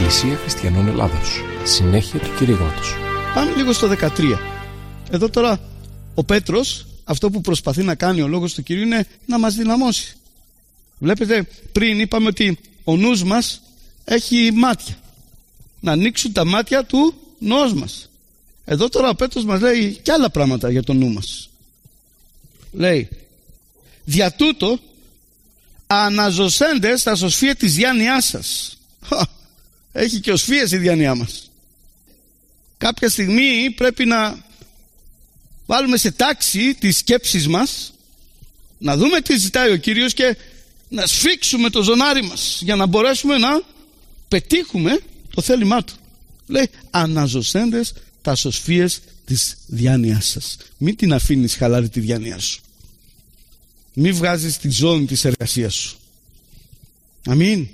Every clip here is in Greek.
Εκκλησία Χριστιανών Ελλάδος. Συνέχεια του κηρύγματος. Πάμε λίγο στο 13. Εδώ τώρα ο Πέτρος, αυτό που προσπαθεί να κάνει ο λόγος του Κυρίου είναι να μας δυναμώσει. Βλέπετε, πριν είπαμε ότι ο νους μας έχει μάτια. Να ανοίξουν τα μάτια του νους μας. Εδώ τώρα ο Πέτρος μας λέει και άλλα πράγματα για το νου μας. Λέει, δια τούτο αναζωσέντες τα σωσφία της διάνοιάς σας. Έχει και οσφίες η διάνοιά μας. Κάποια στιγμή πρέπει να βάλουμε σε τάξη τις σκέψεις μας, να δούμε τι ζητάει ο Κύριος και να σφίξουμε το ζωνάρι μας για να μπορέσουμε να πετύχουμε το θέλημά Του. Λέει, αναζωσέντες τα σωσφίες της διάνοιάς σας. Μην την αφήνεις χαλάρη τη διάνοιά σου. Μην βγάζεις τη ζώνη της εργασίας σου. Αμήν.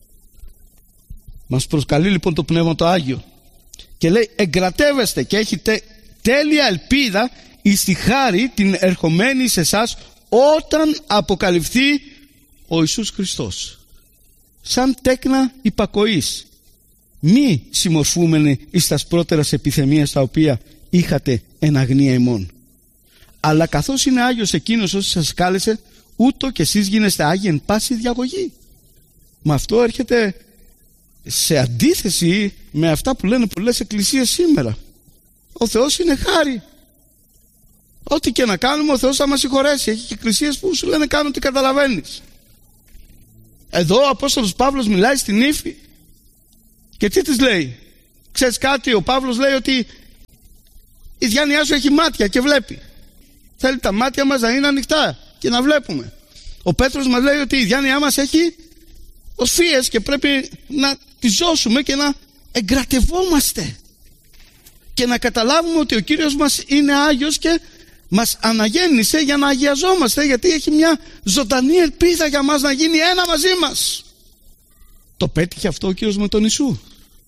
Μας προσκαλεί λοιπόν το Πνεύμα το Άγιο και λέει, εγκρατεύεστε και έχετε τέλεια ελπίδα εις τη χάρη την ερχομένη σε εσάς όταν αποκαλυφθεί ο Ιησούς Χριστός. Σαν τέκνα υπακοής, μη συμμορφούμενοι εις τας πρώτερας επιθεμίας τα οποία είχατε εν αγνία ημών. Αλλά καθώς είναι Άγιος εκείνος όσοι σας κάλεσε, ούτω και εσείς γίνεστε Άγιοι εν πάση διαγωγή. Με αυτό έρχεται σε αντίθεση με αυτά που λένε πολλές εκκλησίες σήμερα. Ο Θεός είναι χάρη. Ό,τι και να κάνουμε ο Θεός θα μας συγχωρέσει. Έχει και εκκλησίες που σου λένε κάνω τι καταλαβαίνεις. Εδώ ο Απόστολος Παύλος μιλάει στην ύφη και τι της λέει? Ξέρεις κάτι, ο Παύλος λέει ότι η διάνοιά σου έχει μάτια και βλέπει. Θέλει τα μάτια μας να είναι ανοιχτά και να βλέπουμε. Ο Πέτρος μας λέει ότι η διάνοιά μας έχει οσφίες και πρέπει να τις ζώσουμε και να εγκρατευόμαστε και να καταλάβουμε ότι ο Κύριος μας είναι Άγιος και μας αναγέννησε για να αγιαζόμαστε, γιατί έχει μια ζωντανή ελπίδα για μας να γίνει ένα μαζί μας. Το πέτυχε αυτό ο Κύριος με τον Ιησού.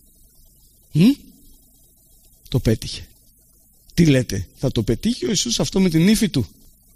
Το πέτυχε. Τι λέτε, θα το πετύχει ο Ιησούς αυτό με την ύφη του?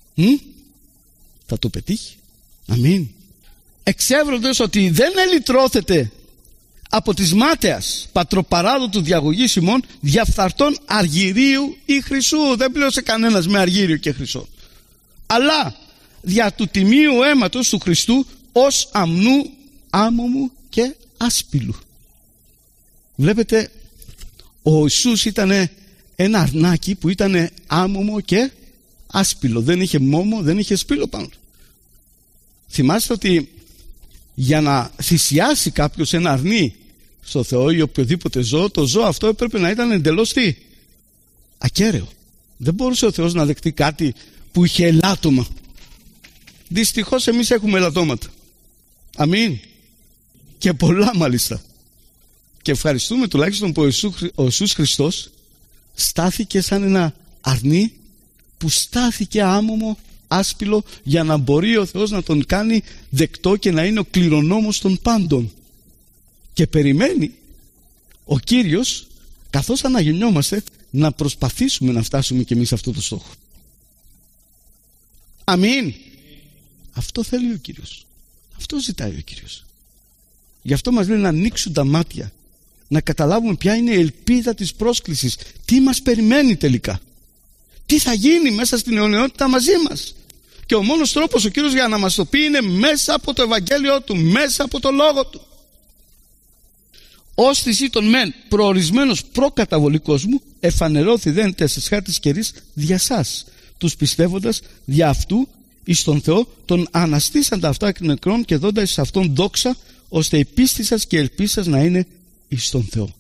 Θα το πετύχει. Αμήν. Εξεύροντες ότι δεν ελυτρώθετε από της μάταιας πατροπαράδοτου διαγωγής ημών διαφθαρτών αργυρίου ή χρυσού. Δεν πλήρωσε κανένας με αργύριο και χρυσό, αλλά δια του τιμίου αίματος του Χριστού ως αμνού, άμωμου και άσπυλου. Βλέπετε, ο Ιησούς ήταν ένα αρνάκι που ήταν άμωμο και άσπυλο. Δεν είχε μόμο, δεν είχε σπήλο πάνω. Θυμάστε ότι για να θυσιάσει κάποιος ένα αρνί στο Θεό ή οποιοδήποτε ζώο, το ζώο αυτό έπρεπε να ήταν εντελώς ακέραιο. Δεν μπορούσε ο Θεός να δεχτεί κάτι που είχε ελάττωμα. Δυστυχώς εμείς έχουμε ελαττώματα. Αμήν. Και πολλά μάλιστα. Και ευχαριστούμε τουλάχιστον που ο Ιησούς Χριστός στάθηκε σαν ένα αρνί που στάθηκε άμωμο, άσπυλο, για να μπορεί ο Θεός να τον κάνει δεκτό και να είναι ο κληρονόμος των πάντων. Και περιμένει ο Κύριος, καθώς αναγεννιόμαστε, να προσπαθήσουμε να φτάσουμε και εμείς σε αυτό το στόχο. Αμήν. Αυτό θέλει ο Κύριος. Αυτό ζητάει ο Κύριος. Γι' αυτό μας λέει να ανοίξουν τα μάτια, να καταλάβουμε ποια είναι η ελπίδα της πρόσκλησης, τι μας περιμένει τελικά, τι θα γίνει μέσα στην αιωνιότητα μαζί μας. Και ο μόνος τρόπος ο Κύριος για να μας το πει είναι μέσα από το Ευαγγέλιο Του, μέσα από το Λόγο Του. Ως θυσί των μεν προορισμένος προκαταβολή κόσμου, εφανερώθη δεν τες χάρτης καιρής δια σας, τους πιστεύοντας δια αυτού εις τον Θεό, τον αναστήσαντα αυτά εκ νεκρών και δόντα εις αυτόν δόξα, ώστε η πίστη σας και η ελπίση σας να είναι εις τον Θεό.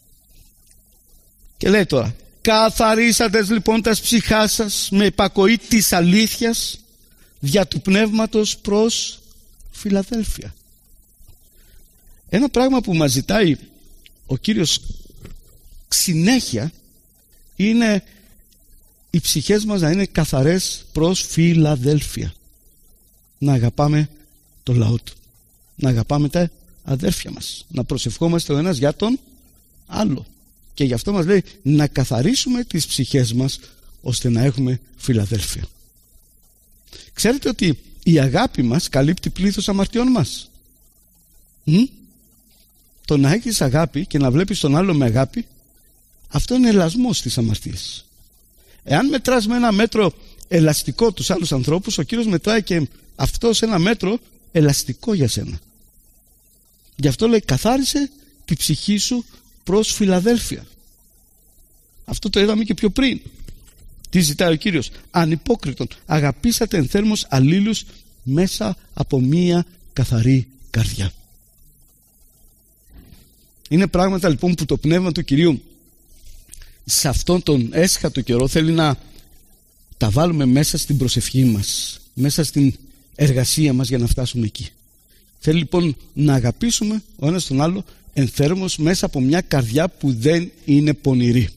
Και λέει τώρα, καθαρίσαντες λοιπόν τας ψυχάς σας με υπακοή της αλήθειας δια του πνεύματος προς Φιλαδέλφια. Ένα πράγμα που μας ζητάει ο Κύριος συνέχεια είναι οι ψυχές μας να είναι καθαρές προς Φιλαδέλφια. Να αγαπάμε το λαό Του, να αγαπάμε τα αδέρφια μας, να προσευχόμαστε ο ένας για τον άλλο. Και γι' αυτό μας λέει να καθαρίσουμε τις ψυχές μας ώστε να έχουμε Φιλαδέλφια. Ξέρετε ότι η αγάπη μας καλύπτει πλήθος αμαρτιών μας. το να έχεις αγάπη και να βλέπεις τον άλλο με αγάπη, αυτό είναι ελασμός της αμαρτίας. Εάν μετράς με ένα μέτρο ελαστικό τους άλλους ανθρώπους, ο Κύριος μετράει και αυτό σε ένα μέτρο ελαστικό για σένα. Γι' αυτό λέει, καθάρισε τη ψυχή σου προς Φιλαδέλφια. Αυτό το είδαμε και πιο πριν. Τι ζητάει ο Κύριος? Ανυπόκριτον, αγαπήσατε ενθέρμως αλλήλους μέσα από μία καθαρή καρδιά. Είναι πράγματα λοιπόν που το πνεύμα του Κυρίου σε αυτόν τον έσχατο καιρό θέλει να τα βάλουμε μέσα στην προσευχή μας, μέσα στην εργασία μας για να φτάσουμε εκεί. Θέλει λοιπόν να αγαπήσουμε ο ένας τον άλλο ενθέρμως μέσα από μια καρδιά που δεν είναι πονηρή.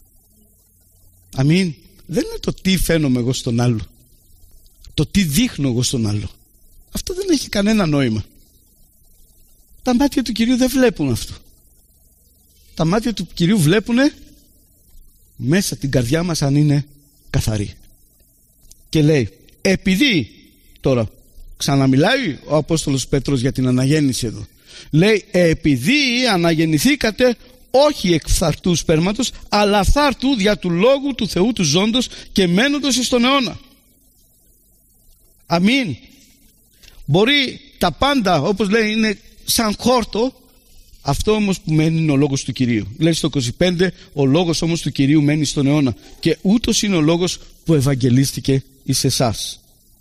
Αμήν. Δεν είναι το τι φαίνομαι εγώ στον άλλο, το τι δείχνω εγώ στον άλλο. Αυτό δεν έχει κανένα νόημα. Τα μάτια του Κυρίου δεν βλέπουν αυτό. Τα μάτια του Κυρίου βλέπουν μέσα την καρδιά μας αν είναι καθαρή. Και λέει, επειδή, τώρα ξαναμιλάει ο Απόστολος Πέτρος για την αναγέννηση εδώ, λέει, επειδή αναγεννηθήκατε όχι εκ φθαρτού σπέρματος, αλλά φθάρτου δια του λόγου του Θεού του ζώντος και μένοντος εις τον αιώνα. Αμήν. Μπορεί τα πάντα, όπως λέει, είναι σαν χόρτο, αυτό όμως που μένει είναι ο λόγος του Κυρίου. Λέει στο 25, ο λόγος όμως του Κυρίου μένει στον αιώνα, και ούτως είναι ο λόγος που ευαγγελίστηκε εις εσάς.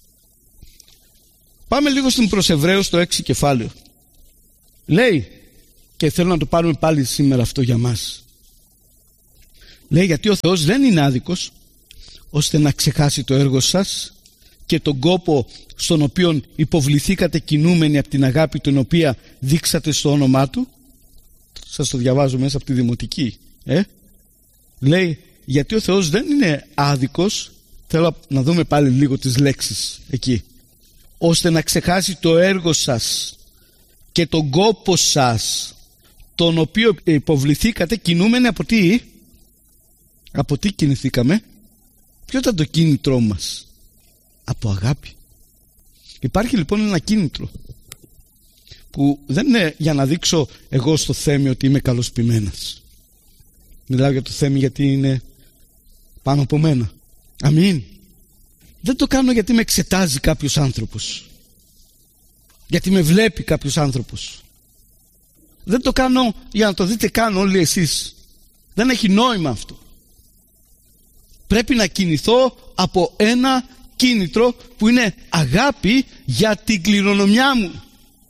Πάμε λίγο στην προς Εβραίους το 6 κεφάλαιο. Λέει, και θέλω να το πάρουμε πάλι σήμερα αυτό για μας. Λέει, γιατί ο Θεός δεν είναι άδικος ώστε να ξεχάσει το έργο σας και τον κόπο στον οποίο υποβληθήκατε κινούμενοι από την αγάπη την οποία δείξατε στο όνομά Του. Σας το διαβάζω μέσα από τη Δημοτική. Λέει, γιατί ο Θεός δεν είναι άδικος, θέλω να δούμε πάλι λίγο τις λέξεις εκεί, ώστε να ξεχάσει το έργο σας και τον κόπο σας, τον οποίο υποβληθήκατε κινούμενοι από τι? Από τι κινηθήκαμε? Ποιο ήταν το κίνητρό μας? Από αγάπη. Υπάρχει λοιπόν ένα κίνητρο που δεν είναι για να δείξω εγώ στο Θέμη ότι είμαι καλοσπημένας. Μιλάω για το Θέμη γιατί είναι πάνω από μένα. Αμήν. Δεν το κάνω γιατί με εξετάζει κάποιος άνθρωπος, γιατί με βλέπει κάποιος άνθρωπος. Δεν το κάνω για να το δείτε καν όλοι εσείς. Δεν έχει νόημα αυτό. Πρέπει να κινηθώ από ένα κίνητρο που είναι αγάπη για την κληρονομιά μου.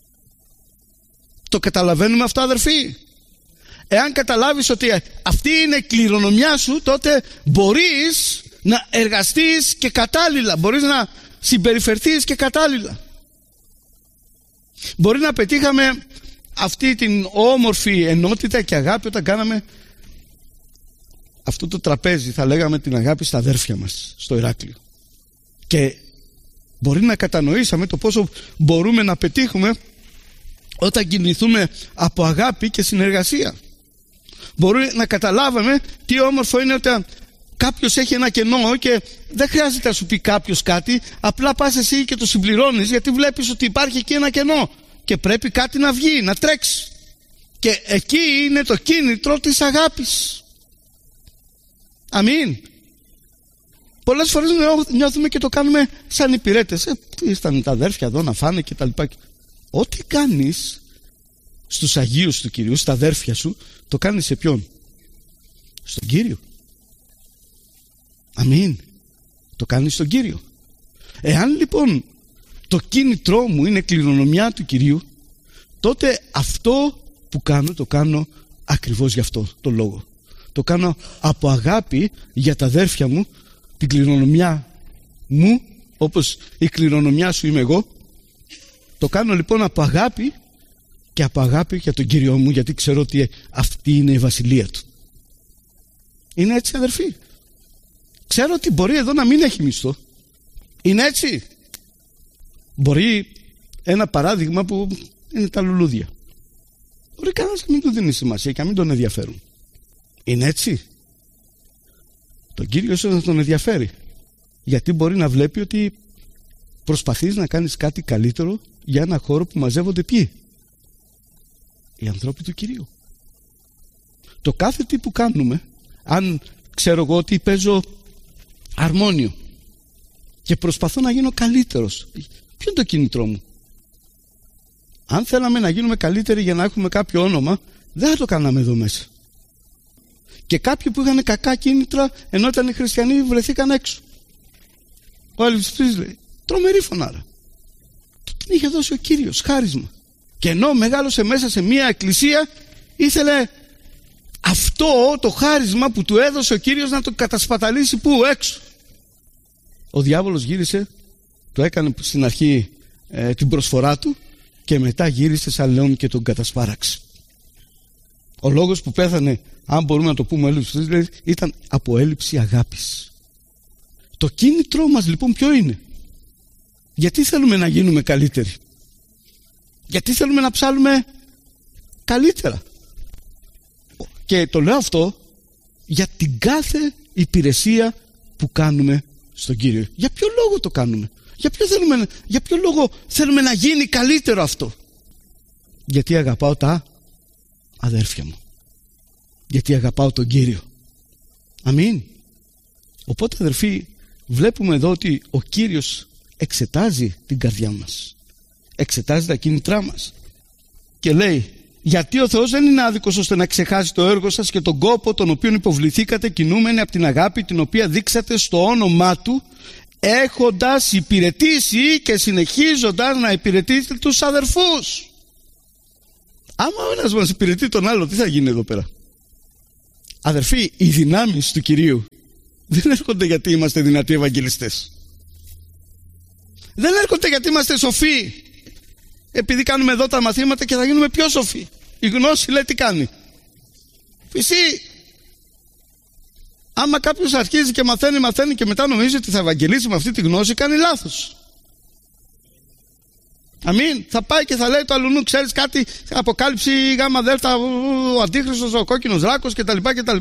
Το καταλαβαίνουμε αυτό, αδερφοί? Εάν καταλάβεις ότι αυτή είναι η κληρονομιά σου, τότε μπορείς να εργαστείς και κατάλληλα, μπορείς να συμπεριφερθείς και κατάλληλα. Μπορεί να πετύχαμε αυτή την όμορφη ενότητα και αγάπη όταν κάναμε αυτό το τραπέζι, θα λέγαμε την αγάπη στα αδέρφια μας στο Ηράκλειο, και μπορεί να κατανοήσαμε το πόσο μπορούμε να πετύχουμε όταν κινηθούμε από αγάπη και συνεργασία. Μπορεί να καταλάβαμε τι όμορφο είναι όταν κάποιος έχει ένα κενό και δεν χρειάζεται να σου πει κάποιος κάτι, απλά πας εσύ και το συμπληρώνεις, γιατί βλέπεις ότι υπάρχει εκεί ένα κενό και πρέπει κάτι να βγει, να τρέξει, και εκεί είναι το κίνητρο της αγάπης. Αμήν. Πολλές φορές νιώθουμε και το κάνουμε σαν υπηρέτες. Ήρθαν τα αδέρφια εδώ να φάνε και τα λοιπά. Ό,τι κάνεις στους Αγίους του Κυρίου, στα αδέρφια σου, το κάνεις σε ποιον? Στον Κύριο. Αμήν. Το κάνεις στον Κύριο. Εάν λοιπόν το κίνητρό μου είναι κληρονομιά του Κυρίου, τότε αυτό που κάνω, το κάνω ακριβώς γι' αυτό το λόγο. Το κάνω από αγάπη για τα αδέρφια μου, την κληρονομιά μου, όπως η κληρονομιά σου είμαι εγώ. Το κάνω λοιπόν από αγάπη, και από αγάπη για τον Κύριο μου, γιατί ξέρω ότι αυτή είναι η βασιλεία Του. Είναι έτσι, αδερφοί? Ξέρω ότι μπορεί εδώ να μην έχει μισθό. Είναι έτσι? Μπορεί ένα παράδειγμα που είναι τα λουλούδια. Μπορεί κανένας να μην του δίνει σημασία και να μην τον ενδιαφέρουν. Είναι έτσι? Τον Κύριο ίσως να τον ενδιαφέρει, γιατί μπορεί να βλέπει ότι προσπαθείς να κάνεις κάτι καλύτερο για ένα χώρο που μαζεύονται ποιοι? οι ανθρώποι του Κυρίου. Το κάθε τι που κάνουμε, αν ξέρω εγώ ότι παίζω αρμόνιο και προσπαθώ να γίνω καλύτερος, ποιο είναι το κίνητρό μου? Αν θέλαμε να γίνουμε καλύτεροι για να έχουμε κάποιο όνομα, δεν θα το κάναμε εδώ μέσα. Και κάποιοι που είχαν κακά κίνητρα, ενώ ήταν οι χριστιανοί, βρεθήκαν έξω. Ο αληθιστής λέει, τρομερή φωνάρα. Την είχε δώσει ο Κύριος, χάρισμα. Και ενώ μεγάλωσε μέσα σε μια εκκλησία, ήθελε αυτό το χάρισμα που του έδωσε ο Κύριος να το κατασπαταλήσει πού? Έξω. Ο διάβολος γύρισε, το έκανε στην αρχή την προσφορά του και μετά γύρισε σαν λέον και τον κατασπάραξε. Ο λόγος που πέθανε, αν μπορούμε να το πούμε έλλειψη, ήταν από έλλειψη αγάπης. Το κίνητρό μας λοιπόν ποιο είναι? Γιατί θέλουμε να γίνουμε καλύτεροι? Γιατί θέλουμε να ψάλουμε καλύτερα? Και το λέω αυτό για την κάθε υπηρεσία που κάνουμε στον Κύριο. Για ποιο λόγο το κάνουμε? Για ποιο λόγο θέλουμε να γίνει καλύτερο αυτό? Γιατί αγαπάω τα αδέρφια μου. Γιατί αγαπάω τον Κύριο. Αμήν. Οπότε αδερφοί, βλέπουμε εδώ ότι ο Κύριος εξετάζει την καρδιά μας, εξετάζει τα κίνητρά μας και λέει, γιατί ο Θεός δεν είναι άδικος ώστε να ξεχάσει το έργο σας και τον κόπο τον οποίο υποβληθήκατε κινούμενοι από την αγάπη την οποία δείξατε στο όνομά Του, έχοντας υπηρετήσει και συνεχίζοντας να υπηρετείτε τους αδερφούς. Άμα ο ένας μας υπηρετεί τον άλλο, τι θα γίνει εδώ πέρα? Αδερφοί, οι δυνάμεις του Κυρίου δεν έρχονται γιατί είμαστε δυνατοί ευαγγελιστές. Δεν έρχονται γιατί είμαστε σοφοί, επειδή κάνουμε εδώ τα μαθήματα και θα γίνουμε πιο σοφοί. Η γνώση λέει τι κάνει? Φυσί. Άμα κάποιος αρχίζει και μαθαίνει και μετά νομίζει ότι θα ευαγγελίσει με αυτή τη γνώση, κάνει λάθος. Αμήν. Θα πάει και θα λέει το αλλουνού, ξέρεις κάτι, Αποκάλυψη γάμα δέλτα, ο Αντίχριστος, ο κόκκινος δράκος κτλ.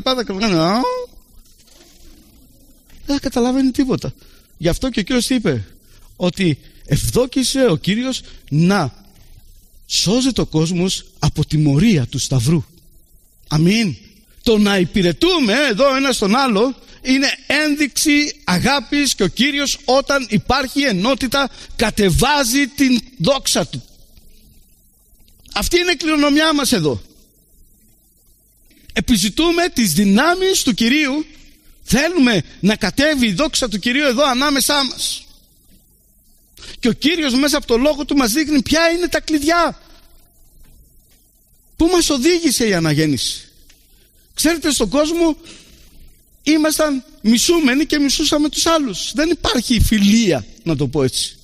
Δεν θα καταλαβαίνει τίποτα. Γι' αυτό και ο Κύριος είπε ότι ευδόκησε ο Κύριος να σώζει το κόσμος από τη μορία του Σταυρού. Αμήν. Το να υπηρετούμε εδώ ένα στον άλλο είναι ένδειξη αγάπης και ο Κύριος όταν υπάρχει ενότητα κατεβάζει την δόξα Του. Αυτή είναι η κληρονομιά μας εδώ. Επιζητούμε τις δυνάμεις του Κυρίου. Θέλουμε να κατέβει η δόξα του Κυρίου εδώ ανάμεσά μας. Και ο Κύριος μέσα από το λόγο Του μας δείχνει ποια είναι τα κλειδιά. Πού μας οδήγησε η αναγέννηση? Ξέρετε, στον κόσμο ήμασταν μισούμενοι και μισούσαμε τους άλλους. Δεν υπάρχει φιλία, να το πω έτσι.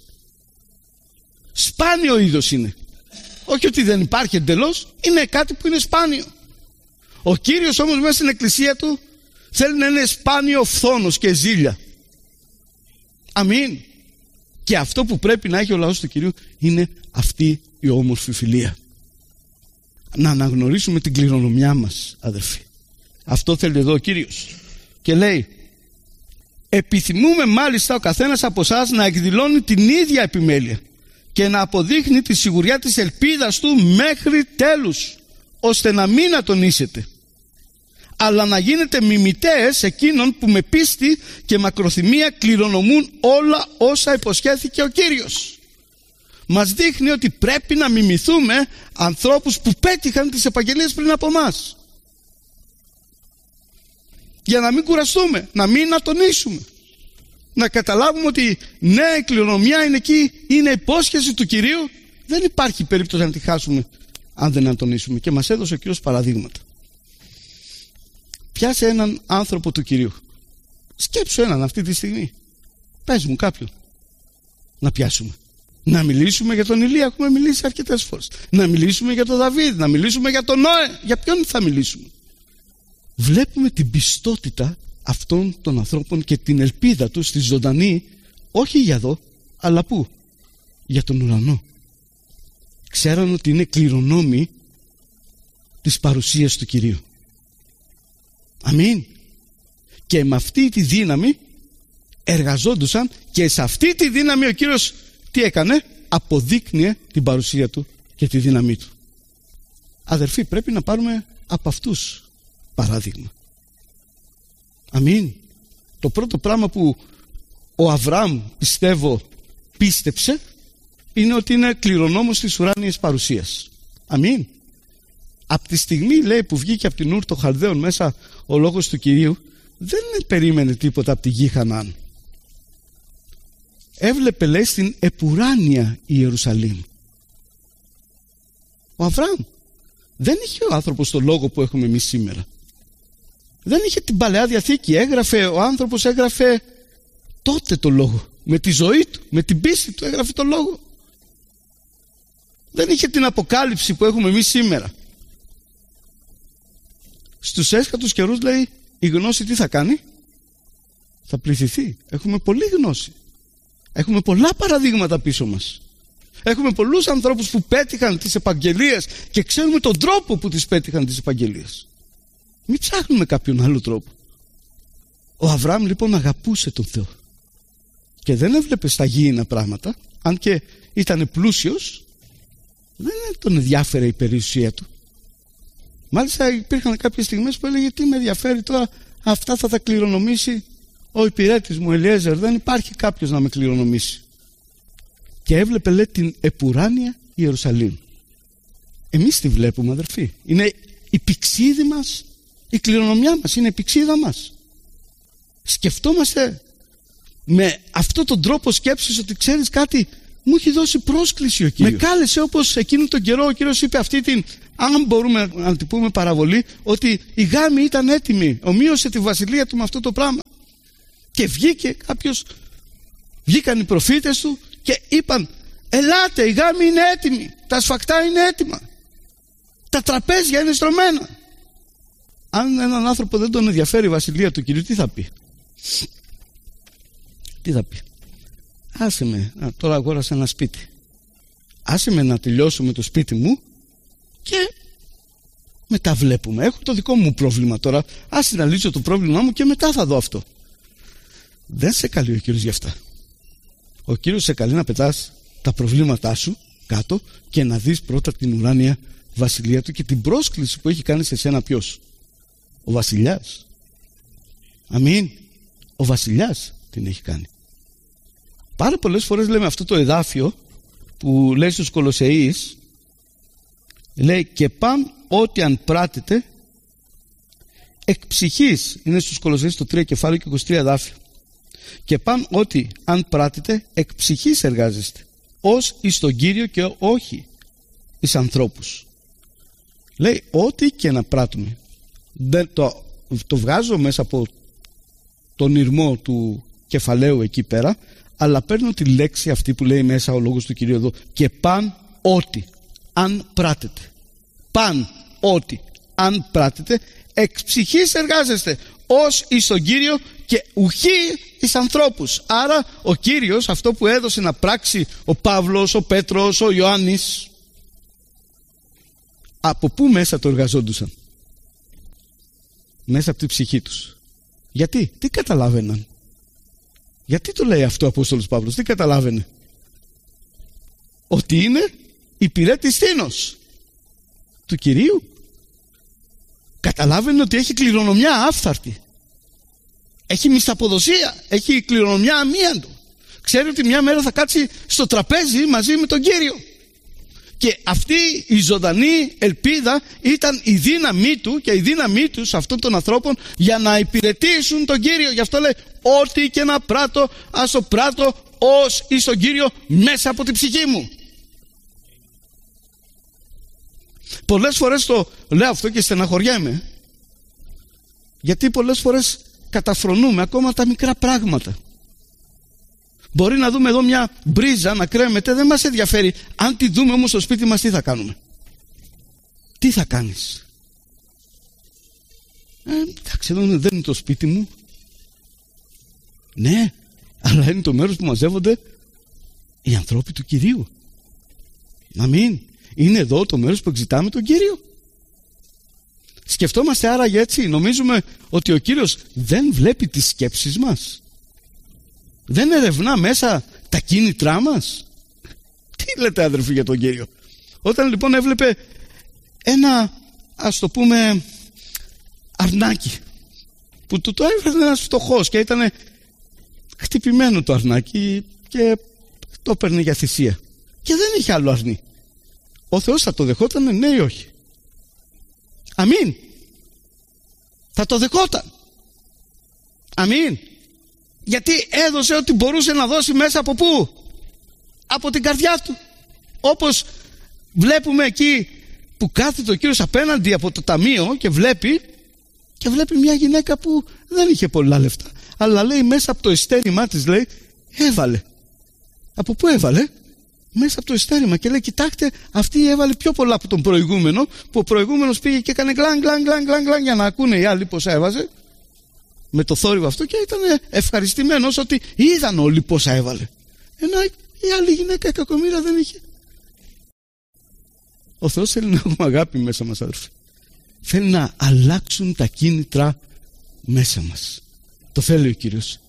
Σπάνιο είδος είναι. Όχι ότι δεν υπάρχει εντελώς, είναι κάτι που είναι σπάνιο. Ο Κύριος όμως μέσα στην εκκλησία Του θέλει να είναι σπάνιο φθόνος και ζήλια. Αμήν. Και αυτό που πρέπει να έχει ο λαός του Κυρίου είναι αυτή η όμορφη φιλία. Να αναγνωρίσουμε την κληρονομιά μας, αδερφοί. Αυτό θέλει εδώ ο Κύριος. Και λέει, επιθυμούμε μάλιστα ο καθένας από εσάς να εκδηλώνει την ίδια επιμέλεια και να αποδείχνει τη σιγουριά της ελπίδας του μέχρι τέλους, ώστε να μην ατονίσετε, αλλά να γίνετε μιμητές εκείνων που με πίστη και μακροθυμία κληρονομούν όλα όσα υποσχέθηκε ο Κύριος. Μας δείχνει ότι πρέπει να μιμηθούμε ανθρώπους που πέτυχαν τις επαγγελίες πριν από μας, για να μην κουραστούμε, να μην ατονίσουμε, να καταλάβουμε ότι ναι, η κληρονομιά είναι εκεί, είναι υπόσχεση του Κυρίου, δεν υπάρχει περίπτωση να τη χάσουμε αν δεν ατονίσουμε. Και μας έδωσε ο Κύριος παραδείγματα. Πιάσε έναν άνθρωπο του Κυρίου, σκέψου έναν αυτή τη στιγμή, πες μου κάποιον να πιάσουμε. Να μιλήσουμε για τον Ηλία, έχουμε μιλήσει αρκετές φορές. Να μιλήσουμε για τον Δαβίδ, να μιλήσουμε για τον Νόε. Για ποιον θα μιλήσουμε? Βλέπουμε την πιστότητα αυτών των ανθρώπων και την ελπίδα τους στη ζωντανή, όχι για εδώ, αλλά πού? Για τον ουρανό. Ξέραν ότι είναι κληρονόμοι της παρουσίας του Κυρίου. Αμήν. Και με αυτή τη δύναμη εργαζόντουσαν και σε αυτή τη δύναμη ο Κύριος τι έκανε? Αποδείκνυε την παρουσία Του και τη δύναμή Του. Αδερφοί, πρέπει να πάρουμε από αυτούς παράδειγμα. Αμήν. Το πρώτο πράγμα που ο Αβραάμ, πιστεύω, πίστεψε είναι ότι είναι κληρονόμος της ουράνιας παρουσίας. Αμήν. Από τη στιγμή, λέει, που βγήκε από την Ούρ των Χαλδαίων μέσα ο λόγος του Κυρίου, δεν περίμενε τίποτα από τη γη Χαναάν. Έβλεπε, λέει, στην επουράνια Ιερουσαλήμ. Ο Αβραάμ δεν είχε ο άνθρωπος το λόγο που έχουμε εμείς σήμερα. Δεν είχε την Παλαιά Διαθήκη. Ο άνθρωπος έγραφε τότε το λόγο. Με τη ζωή του, με την πίστη του έγραφε το λόγο. Δεν είχε την αποκάλυψη που έχουμε εμείς σήμερα. Στους έσχατους καιρούς, λέει, η γνώση τι θα κάνει? Θα πληθυθεί. Έχουμε πολλή γνώση. Έχουμε πολλά παραδείγματα πίσω μας. Έχουμε πολλούς ανθρώπους που πέτυχαν τις επαγγελίες και ξέρουμε τον τρόπο που τις πέτυχαν τις επαγγελίες. Μην ψάχνουμε κάποιον άλλο τρόπο. Ο Αβραάμ λοιπόν αγαπούσε τον Θεό και δεν έβλεπε στα γήινα πράγματα, αν και ήταν πλούσιος, δεν τον ενδιάφερε η περιουσία του. Μάλιστα υπήρχαν κάποιες στιγμές που έλεγε, τι με ενδιαφέρει τώρα, αυτά θα τα κληρονομήσει ο υπηρέτης μου Ελιέζερ, δεν υπάρχει κάποιος να με κληρονομήσει. Και έβλεπε, λέει, την επουράνια Ιερουσαλήμ. Εμείς τη βλέπουμε, αδερφοί. Είναι η πηξίδη μας, η κληρονομιά μας, είναι η πηξίδα μας. Σκεφτόμαστε με αυτόν τον τρόπο σκέψης ότι ξέρεις κάτι, μου έχει δώσει πρόσκληση ο Κύριος. Με κάλεσε όπως εκείνο τον καιρό ο Κύριος είπε αυτή την, αν μπορούμε να την πούμε παραβολή, ότι η γάμη ήταν έτοιμη, ομοίωσε τη βασιλεία του με αυτό το πράγμα. Και βγήκε κάποιος, βγήκαν οι προφήτες του και είπαν, ελάτε, η γάμη είναι έτοιμη, τα σφακτά είναι έτοιμα, τα τραπέζια είναι στρωμένα. Αν έναν άνθρωπο δεν τον ενδιαφέρει η βασιλεία του Κυρίου, τι θα πει? Τι θα πει? Άσε με, τώρα αγόρασα ένα σπίτι, άσε με να τελειώσω με το σπίτι μου και μετά βλέπουμε. Έχω το δικό μου πρόβλημα τώρα, άσε να λύσω το πρόβλημά μου και μετά θα δω αυτό. Δεν σε καλεί ο Κύριος γι' αυτά. Ο Κύριος σε καλεί να πετάς τα προβλήματά σου κάτω και να δεις πρώτα την ουράνια βασιλεία του και την πρόσκληση που έχει κάνει σε σένα. Ποιος? Ο βασιλιάς. Αμήν. Ο βασιλιάς την έχει κάνει. Πάρα πολλές φορές λέμε αυτό το εδάφιο που λέει στους Κολοσσεείς, λέει, και παν ό,τι αν πράτετε εκ ψυχής, είναι στους Κολοσσεείς το 3 κεφάλαιο και 23 εδάφιο, και παν ότι αν πράτετε εκ ψυχής εργάζεστε ως εις τον Κύριο και όχι εις ανθρώπους. Λέει ό,τι και να πράττουμε. Δεν το βγάζω μέσα από τον ηρμό του κεφαλαίου εκεί πέρα, αλλά παίρνω τη λέξη αυτή που λέει μέσα ο λόγος του Κυρίου εδώ, και παν ό,τι αν πράτετε. Παν ό,τι αν πράτετε εξ ψυχής εργάζεστε ως εις τον Κύριο και ουχή εις ανθρώπους. Άρα ο Κύριος, αυτό που έδωσε να πράξει ο Παύλος, ο Πέτρος, ο Ιωάννης, από πού μέσα το εργαζόντουσαν? Μέσα από τη ψυχή τους. Γιατί? Τι καταλάβαιναν? Γιατί το λέει αυτό ο Απόστολος Παύλος? Τι καταλάβαινε? Ότι είναι υπηρέτης τίνος του Κυρίου. Καταλάβαινε ότι έχει κληρονομιά άφθαρτη, έχει μισθαποδοσία, έχει κληρονομιά αμίαντο. Ξέρει ότι μια μέρα θα κάτσει στο τραπέζι μαζί με τον Κύριο. Και αυτή η ζωντανή ελπίδα ήταν η δύναμή του και η δύναμή τους αυτών των ανθρώπων για να υπηρετήσουν τον Κύριο. Γι' αυτό λέει ό,τι και να πράττω, ας το πράττω ως εις τον Κύριο μέσα από την ψυχή μου. Πολλές φορές το λέω αυτό και στεναχωριέμαι, γιατί πολλές φορές καταφρονούμε ακόμα τα μικρά πράγματα. Μπορεί να δούμε εδώ μια μπρίζα να κρέμεται, δεν μας ενδιαφέρει. Αν τη δούμε όμως στο σπίτι μας, τι θα κάνουμε? Τι θα κάνεις? Εντάξει, δεν είναι το σπίτι μου. Ναι, αλλά είναι το μέρος που μαζεύονται οι ανθρώποι του Κυρίου. Αμήν. Είναι εδώ το μέρος που εξητάμε τον Κύριο. Σκεφτόμαστε άραγε έτσι? Νομίζουμε ότι ο Κύριος δεν βλέπει τις σκέψεις μας? Δεν ερευνά μέσα τα κίνητρά μας? Τι λέτε, αδερφοί, για τον Κύριο? Όταν λοιπόν έβλεπε ένα, ας το πούμε, αρνάκι που το έφερε ένας φτωχός και ήταν χτυπημένο το αρνάκι και το έπαιρνε για θυσία και δεν είχε άλλο αρνί. Ο Θεός θα το δεχόταν, ναι ή όχι? Αμήν. Θα το δεχόταν. Αμήν. Γιατί έδωσε ό,τι μπορούσε να δώσει μέσα από πού? Από την καρδιά του. Όπως βλέπουμε εκεί που κάθεται ο Κύριος απέναντι από το ταμείο και βλέπει μια γυναίκα που δεν είχε πολλά λεφτά, αλλά λέει μέσα από το εστέρημά της, λέει, έβαλε. Από πού έβαλε? Μέσα από το εστέρημα. Και λέει, κοιτάξτε, αυτή έβαλε πιο πολλά από τον προηγούμενο, που ο προηγούμενος πήγε και έκανε γκλαν για να ακούνε οι άλλοι πόσα έβαζε με το θόρυβο αυτό, και ήταν ευχαριστημένος ότι είδαν όλοι πόσα έβαλε, ενώ η άλλη γυναίκα, η κακομοίρα, δεν είχε. Ο Θεός θέλει να έχουμε αγάπη μέσα μας, αδερφοί. Θέλει να αλλάξουν τα κίνητρα μέσα μας. Το θέλει ο Κύριος.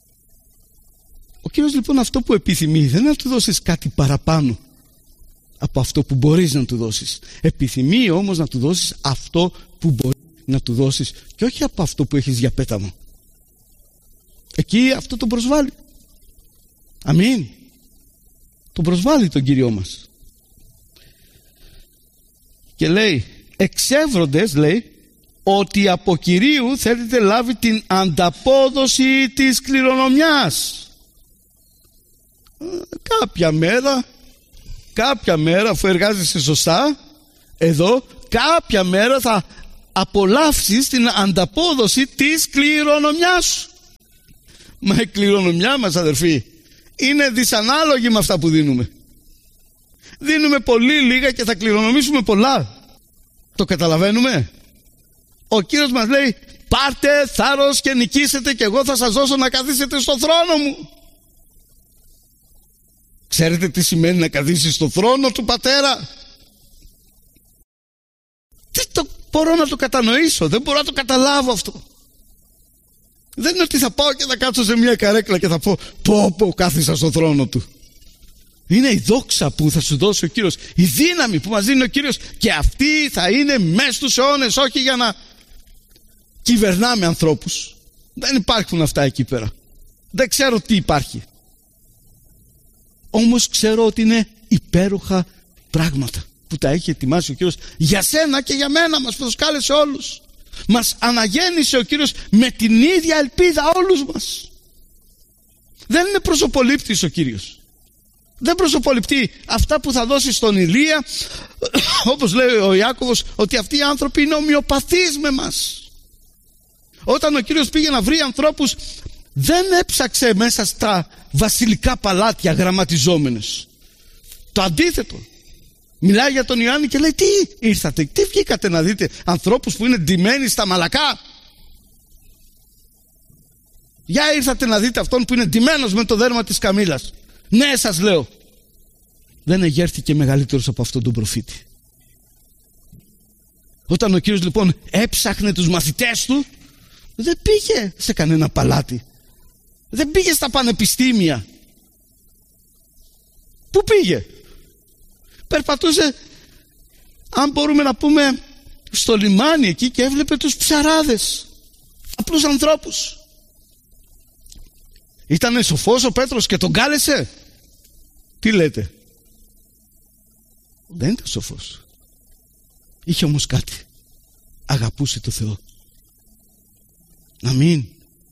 Ο Κύριος λοιπόν αυτό που επιθυμεί δεν είναι να του δώσεις κάτι παραπάνω από αυτό που μπορείς να του δώσεις. Επιθυμεί όμως να του δώσεις αυτό που μπορείς να του δώσεις και όχι από αυτό που έχεις για πέταμα. Εκεί αυτό τον προσβάλλει. Αμήν. Τον προσβάλλει τον Κύριό μας. Και λέει, εξεύροντες, λέει, ότι από Κυρίου θέλετε λάβει την ανταπόδοση της κληρονομιάς. Κάποια μέρα αφού εργάζεσαι σωστά εδώ, κάποια μέρα θα απολαύσεις την ανταπόδοση της κληρονομιάς σου. Μα η κληρονομιά μας, αδερφοί, είναι δυσανάλογη με αυτά που δίνουμε. Δίνουμε πολύ λίγα και θα κληρονομήσουμε πολλά. Το καταλαβαίνουμε? Ο Κύριος μας λέει, πάρτε θάρρος και νικήσετε και εγώ θα σας δώσω να καθίσετε στο θρόνο μου. Ξέρετε τι σημαίνει να καθίσεις στο θρόνο του Πατέρα? Δεν το μπορώ να το κατανοήσω, δεν μπορώ να το καταλάβω αυτό. Δεν είναι ότι θα πάω και θα κάτσω σε μια καρέκλα και θα πω κάθισα στο θρόνο του. Είναι η δόξα που θα σου δώσει ο Κύριος, η δύναμη που μας δίνει ο Κύριος, και αυτή θα είναι μέσα στους αιώνες, όχι για να κυβερνάμε ανθρώπους. Δεν υπάρχουν αυτά εκεί πέρα. Δεν ξέρω τι υπάρχει. Όμως ξέρω ότι είναι υπέροχα πράγματα που τα έχει ετοιμάσει ο Κύριος για σένα και για μένα, μας προσκάλεσε όλους. Μας αναγέννησε ο Κύριος με την ίδια ελπίδα όλους μας. Δεν είναι προσωπολήπτης ο Κύριος. Δεν προσωποληπτεί αυτά που θα δώσει στον Ηλία, όπως λέει ο Ιάκωβος, ότι αυτοί οι άνθρωποι είναι ομοιοπαθείς με μας. Όταν ο Κύριος πήγε να βρει ανθρώπους, δεν έψαξε μέσα στα βασιλικά παλάτια γραμματιζόμενες. Το αντίθετο. Μιλάει για τον Ιωάννη και λέει, τι ήρθατε, τι βγήκατε να δείτε? Ανθρώπους που είναι ντυμένοι στα μαλακά? Για ήρθατε να δείτε αυτόν που είναι ντυμένος με το δέρμα της καμήλας. Ναι, σας λέω, δεν εγέρθηκε μεγαλύτερος από αυτόν τον προφήτη. Όταν ο Κύριος λοιπόν έψαχνε τους μαθητές του, δεν πήγε σε κανένα παλάτι, δεν πήγε στα πανεπιστήμια. Πού πήγε? Περπατούσε, αν μπορούμε να πούμε, στο λιμάνι εκεί και έβλεπε τους ψαράδες, απλούς ανθρώπους. Ήτανε σοφός ο Πέτρος και τον κάλεσε? Τι λέτε? Δεν ήταν σοφός. Είχε όμως κάτι. Αγαπούσε το Θεό. Αμήν.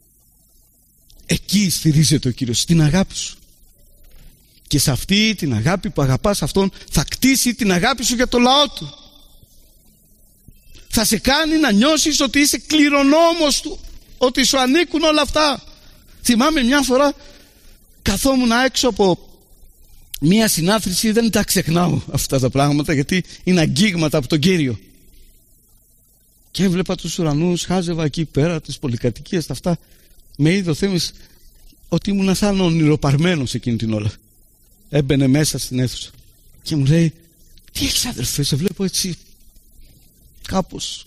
Εκεί στηρίζεται ο Κύριος, στην αγάπη σου. Και σε αυτή την αγάπη που αγαπάς αυτόν, θα κτίσει την αγάπη σου για το λαό του. Θα σε κάνει να νιώσεις ότι είσαι κληρονόμος του, ότι σου ανήκουν όλα αυτά. Θυμάμαι μια φορά καθόμουν έξω από μια συνάθρηση, δεν τα ξεχνάω αυτά τα πράγματα γιατί είναι αγγίγματα από τον Κύριο. Και έβλεπα τους ουρανούς, χάζευα εκεί πέρα τις πολυκατοικίες, τα αυτά. Με είδε ο Θεός ότι ήμουν σαν ονειροπαρμένος εκείνη την ώρα. Έμπαινε μέσα στην αίθουσα και μου λέει, τι έχεις αδερφέ, σε βλέπω έτσι κάπως.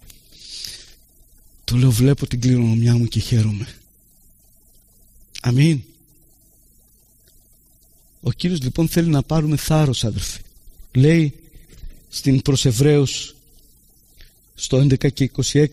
Του λέω, βλέπω την κληρονομιά μου και χαίρομαι. Αμήν. Ο Κύριος λοιπόν θέλει να πάρουμε θάρρος, αδερφοί. Λέει, στην προς Εβραίους στο 11 και 26.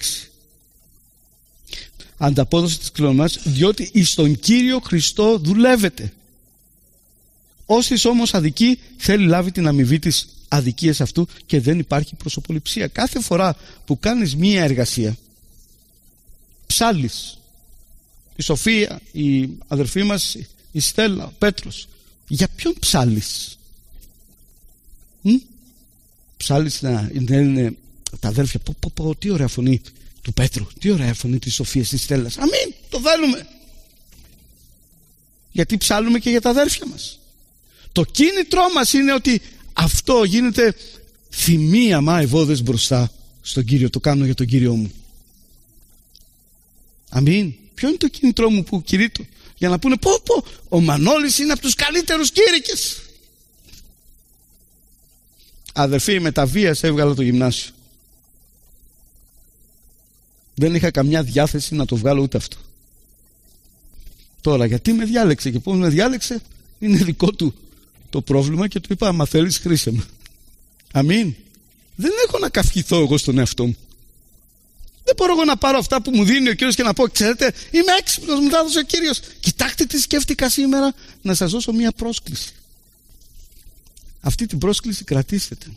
Ανταπόδοση της κληρονομιάς, διότι εις τον Κύριο Χριστό δουλεύετε. Όστις όμως αδικεί, θέλει λάβει την αμοιβή της αδικίας αυτού και δεν υπάρχει προσωποληψία. Κάθε φορά που κάνεις μία εργασία, ψάλλεις, η Σοφία, η αδερφή μας, η Στέλλα, ο Πέτρος, για ποιον ψάλλεις? Ψάλλεις να είναι τα αδέρφια, τι ωραία φωνή του Πέτρου, τι ωραία φωνή της Σοφίας, της Στέλλας, αμήν, το θέλουμε, γιατί ψάλλουμε και για τα αδέρφια μας. Το κίνητρό μας είναι ότι αυτό γίνεται θυμία μαεβόδες μπροστά στον Κύριο, το κάνω για τον Κύριό μου. Αμήν. Ποιο είναι το κίνητρό μου που κηρύττω? Για να πούνε ο Μανώλης είναι από τους καλύτερους κήρυκες. Αδερφοί, με τα βίας έβγαλα το γυμνάσιο. Δεν είχα καμιά διάθεση να το βγάλω ούτε αυτό. Τώρα γιατί με διάλεξε και πώς με διάλεξε είναι δικό του το πρόβλημα και του είπα, άμα θέλεις χρήσε με. Αμήν. Δεν έχω να καυχηθώ εγώ στον εαυτό μου. Δεν μπορώ εγώ να πάρω αυτά που μου δίνει ο Κύριος και να πω, ξέρετε, είμαι έξυπνος, μου τα έδωσε ο Κύριος. Κοιτάξτε τι σκέφτηκα σήμερα, να σας δώσω μία πρόσκληση. Αυτή την πρόσκληση κρατήστε την.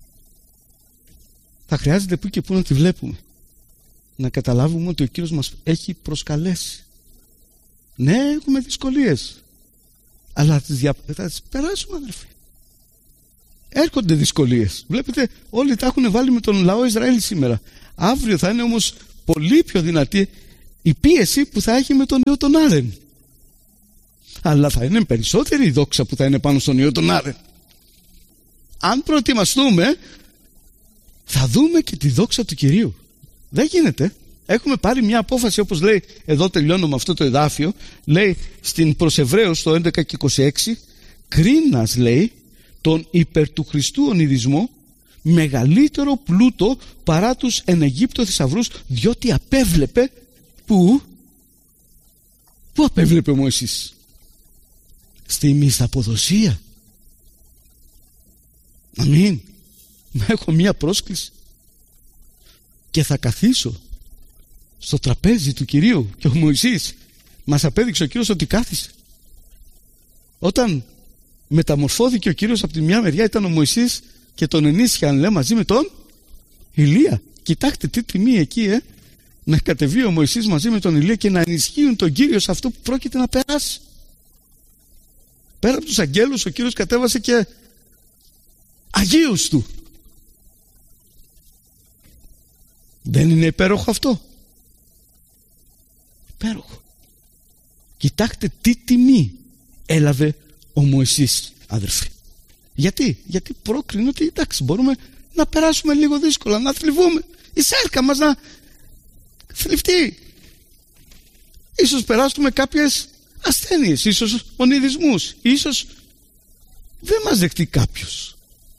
Θα χρειάζεται που και που να τη βλέπουμε. Να καταλάβουμε ότι ο Κύριος μας έχει προσκαλέσει. Ναι, έχουμε δυσκολίες, αλλά θα τις περάσουμε, αδερφοί. Έρχονται δυσκολίες. Βλέπετε, όλοι τα έχουν βάλει με τον λαό Ισραήλ σήμερα. Αύριο θα είναι όμως πολύ πιο δυνατή η πίεση που θα έχει με τον ιό τον Άρεν. Αλλά θα είναι περισσότερη η δόξα που θα είναι πάνω στον ιό τον Άρεν. Αν προετοιμαστούμε, θα δούμε και τη δόξα του Κυρίου. Δεν γίνεται. Έχουμε πάρει μια απόφαση, όπως λέει, εδώ τελειώνω με αυτό το εδάφιο, λέει στην προς Εβραίους στο 11 και 26, κρίνας, λέει, τον υπερ του Χριστού ονειδισμό μεγαλύτερο πλούτο παρά τους εν Αιγύπτο θησαυρούς, διότι απέβλεπε πού απέβλεπε ο Μωυσής? Στη μισθαποδοσία. Αμήν. Έχω μία πρόσκληση και θα καθίσω στο τραπέζι του Κυρίου και ο Μωυσής μας απέδειξε ο Κύριος ότι κάθισε. Όταν μεταμορφώθηκε ο Κύριος, από τη μια μεριά ήταν ο Μωυσής και τον ενίσχυαν, λέει, μαζί με τον Ηλία. Κοιτάξτε τι τιμή εκεί, να κατεβεί ο Μωυσής μαζί με τον Ηλία και να ενισχύουν τον Κύριο σε αυτό που πρόκειται να περάσει. Πέρα από τους αγγέλους, ο Κύριος κατέβασε και αγίους του. Δεν είναι υπέροχο αυτό? Υπέροχο. Κοιτάξτε τι τιμή έλαβε ο Μωυσής, αδερφοί. Γιατί πρόκρινε ότι εντάξει, μπορούμε να περάσουμε λίγο δύσκολα, να θλιβούμε, η σάρκα μας να θλιφτεί, ίσως περάσουμε κάποιες ασθένειες, ίσως ονειδισμούς, ίσως δεν μας δεχτεί κάποιος.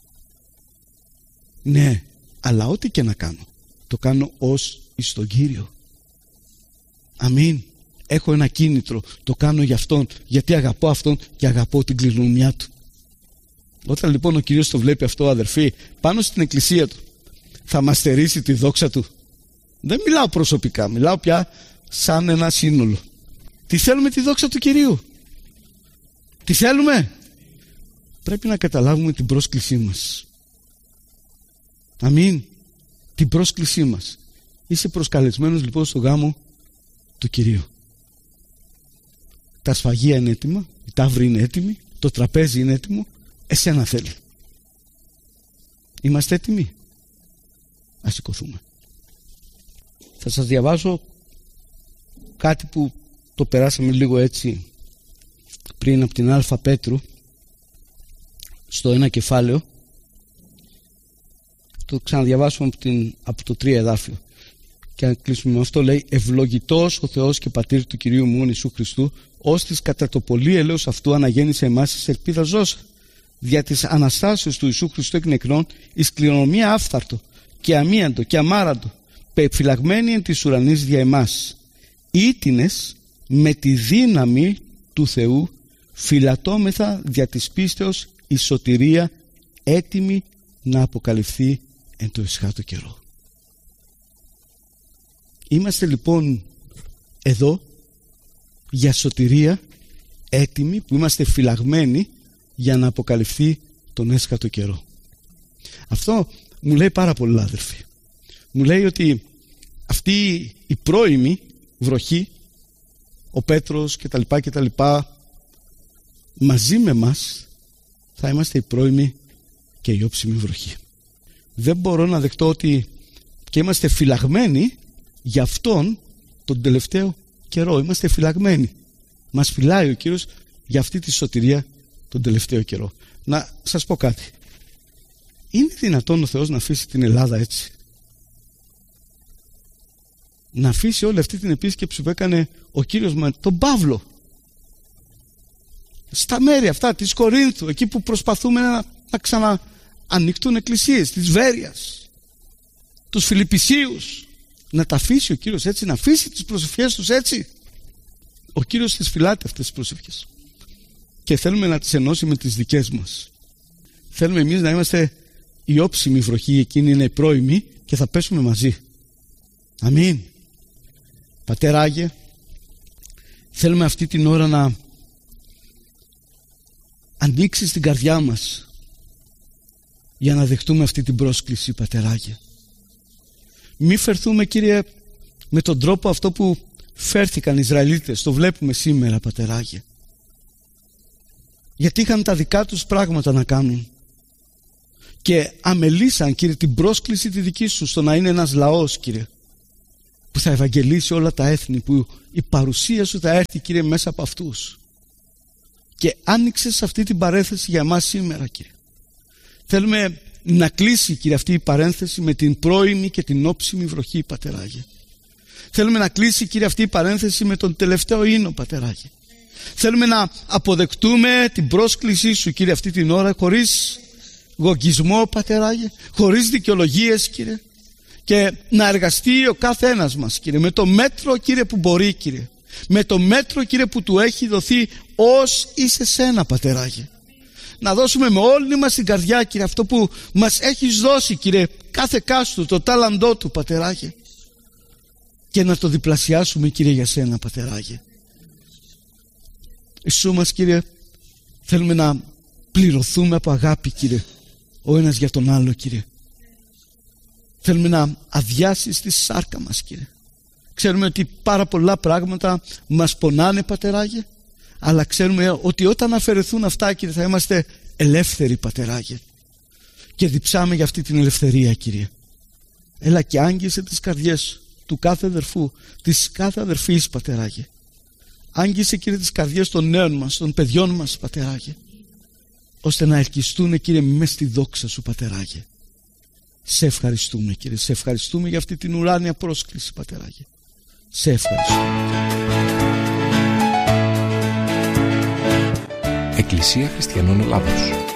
Ναι, αλλά ό,τι και να κάνω, το κάνω ως εις τον Κύριο. Αμήν. Έχω ένα κίνητρο, το κάνω για Αυτόν, γιατί αγαπώ Αυτόν και αγαπώ την κληρονομιά Του. Όταν λοιπόν ο Κύριος το βλέπει αυτό, αδερφοί, πάνω στην εκκλησία Του, θα μας στερήσει τη δόξα Του. Δεν μιλάω προσωπικά, μιλάω πια σαν ένα σύνολο. Τι θέλουμε? Τη δόξα του Κυρίου. Τι θέλουμε? Πρέπει να καταλάβουμε την πρόσκλησή μας. Αμήν. Την πρόσκλησή μας. Είσαι προσκαλεσμένος λοιπόν στο γάμο του Κυρίου. Τα σφαγεία είναι έτοιμα, η ταύρη είναι έτοιμη, το τραπέζι είναι έτοιμο, εσένα θέλει. Είμαστε έτοιμοι? Ας σηκωθούμε. Θα σας διαβάσω κάτι που το περάσαμε λίγο έτσι πριν από την Α Πέτρου, στο ένα κεφάλαιο. Το ξαναδιαβάσουμε από το 3 εδάφιο και αν κλείσουμε με αυτό, λέει: ευλογητός ο Θεός και Πατήρ του Κυρίου μου Ιησού Χριστού, ώστις κατά το πολύ ελέος αυτού αναγέννησε εμάς εις ελπίδα ζώσα, δια της Αναστάσεως του Ιησού Χριστού εκ νεκρών, εις κληρονομία άφθαρτο και αμίαντο και αμάραντο, πεφυλαγμένη εν της ουρανής δια εμάς, ήτινες με τη δύναμη του Θεού φυλατώμεθα δια της πίστεως εις σωτηρία έτοιμη να αποκαλυφθεί εν το εσχάτω καιρό. Είμαστε λοιπόν εδώ για σωτηρία, έτοιμοι, που είμαστε φυλαγμένοι για να αποκαλυφθεί τον έσχατο καιρό. Αυτό μου λέει πάρα πολλά, αδερφοί. Μου λέει ότι αυτή η πρώιμη βροχή, ο Πέτρος και τα λοιπά, μαζί με μας θα είμαστε η πρώιμη και η όψιμη βροχή. Δεν μπορώ να δεχτώ ότι και είμαστε φυλαγμένοι για αυτόν τον τελευταίο καιρό. Είμαστε φυλαγμένοι. Μας φυλάει ο Κύριος για αυτή τη σωτηρία τον τελευταίο καιρό. Να σας πω κάτι. Είναι δυνατόν ο Θεός να αφήσει την Ελλάδα έτσι? Να αφήσει όλη αυτή την επίσκεψη που έκανε ο Κύριος με τον Παύλο στα μέρη αυτά της Κορίνθου, εκεί που προσπαθούμε να ξαναανοίχτουν εκκλησίες, της Βέρειας, τους Φιλιππισίους, να τα αφήσει ο Κύριος έτσι, να αφήσει τις προσευχές τους έτσι? Ο Κύριος τις φυλάται αυτές τις προσευχές και θέλουμε να τις ενώσει με τις δικές μας. Θέλουμε εμείς να είμαστε η όψιμη βροχή, εκείνη είναι η πρώιμη και θα πέσουμε μαζί. Αμήν. Πατέρα Άγιε, θέλουμε αυτή την ώρα να ανοίξεις την καρδιά μας για να δεχτούμε αυτή την πρόσκληση, Πατέρα Άγιε. Μη φερθούμε, Κύριε, με τον τρόπο αυτό που φέρθηκαν οι Ισραηλίτες. Το βλέπουμε σήμερα, Πατέρα Άγιε. Γιατί είχαν τα δικά τους πράγματα να κάνουν και αμελήσαν, Κύριε, την πρόσκληση τη δική σου στο να είναι ένας λαός, Κύριε, που θα ευαγγελίσει όλα τα έθνη, που η παρουσία σου θα έρθει, Κύριε, μέσα από αυτούς. Και άνοιξες αυτή την παρένθεση για μας σήμερα, Κύριε. Θέλουμε να κλείσει, Κύριε, αυτή η παρένθεση με την πρώιμη και την όψιμη βροχή, Πατέρα Άγιε. Θέλουμε να κλείσει, Κύριε, αυτή η παρένθεση με τον τελευταίο ίνο, Πατέρα Άγιε. Θέλουμε να αποδεκτούμε την πρόσκλησή σου, Κύριε, αυτή την ώρα, χωρίς γογγισμό, Πατέρα Άγιε, χωρίς δικαιολογίες, Κύριε, και να εργαστεί ο κάθε ένας μας, Κύριε, με το μέτρο, Κύριε, που μπορεί, Κύριε, με το μέτρο, Κύριε, που του έχει δοθεί ως είσαι σένα, Πατέρα Άγιε. Να δώσουμε με όλη μας την καρδιά, Κύριε, αυτό που μας έχεις δώσει, Κύριε, κάθε κάστου, το τάλαντό του, Πατέρα Άγιε, και να το διπλασιάσουμε, Κύριε, για σένα, Πατέρα Άγιε. Ιησού μας, Κύριε, θέλουμε να πληρωθούμε από αγάπη, Κύριε, ο ένας για τον άλλο, Κύριε. Θέλουμε να αδειάσεις τη σάρκα μας, Κύριε. Ξέρουμε ότι πάρα πολλά πράγματα μας πονάνε, Πατέρα Άγιε, αλλά ξέρουμε ότι όταν αφαιρεθούν αυτά, Κύριε, θα είμαστε ελεύθεροι, Πατέρα Άγιε, και διψάμε για αυτή την ελευθερία, Κύριε. Έλα και άγγισε τις καρδιές του κάθε αδερφού, της κάθε αδερφής, Πατέρα Άγιε. Άγγισε, Κύριε, τις καρδιές των νέων μας, των παιδιών μας, Πατέρα Άγιε, ώστε να ελκυστούν, Κύριε, μες στη δόξα σου, Πατέρα Άγιε. Σε ευχαριστούμε, Κύριε, σε ευχαριστούμε για αυτή την ουράνια πρόσκληση, Πατέρα Άγιε. Σε ευχαριστούμε. Εκκλησία Χριστιανών Ελλάδος.